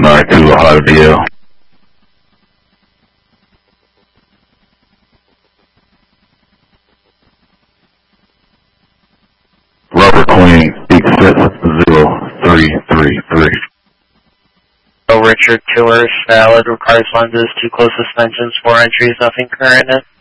292 Ohio DL. Robert Queen, 66033. Oh, Richard, tours, valid, requires lenses, 2 close suspensions, 4 entries, nothing current.